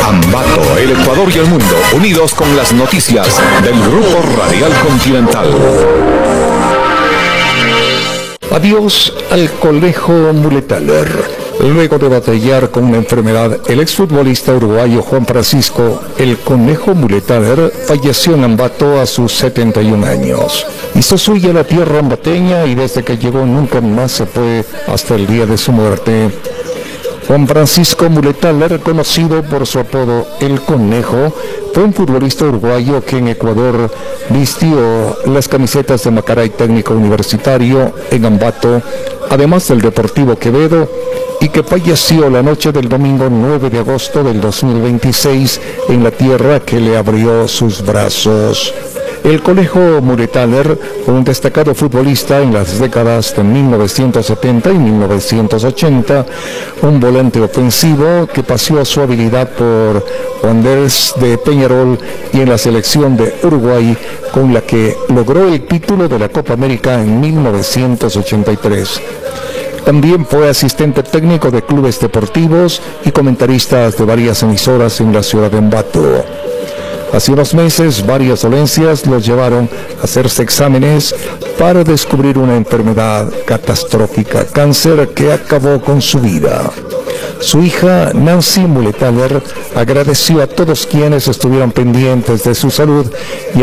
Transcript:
Ambato, el Ecuador y el mundo, unidos con las noticias del Grupo Radial Continental. Adiós al Conejo Muletaler. Luego de batallar con una enfermedad, el exfutbolista uruguayo Juan Francisco El Conejo Muletaler falleció en Ambato a sus 71 años. Hizo suya la tierra ambateña y desde que llegó nunca más se fue hasta el día de su muerte. Juan Francisco Muletaler, conocido por su apodo El Conejo, fue un futbolista uruguayo que en Ecuador vistió las camisetas de Macaray Técnico Universitario en Ambato, además del Deportivo Quevedo, y que falleció la noche del domingo 9 de agosto del 2026 en la tierra que le abrió sus brazos. El Conejo Muletaler fue un destacado futbolista en las décadas de 1970 y 1980, un volante ofensivo que paseó su habilidad por Wanderers de Peñarol y en la selección de Uruguay, con la que logró el título de la Copa América en 1983. También fue asistente técnico de clubes deportivos y comentarista de varias emisoras en la ciudad de Ambato. Hace unos meses, varias dolencias los llevaron a hacerse exámenes para descubrir una enfermedad catastrófica, cáncer que acabó con su vida. Su hija, Nancy Muletaler, agradeció a todos quienes estuvieron pendientes de su salud y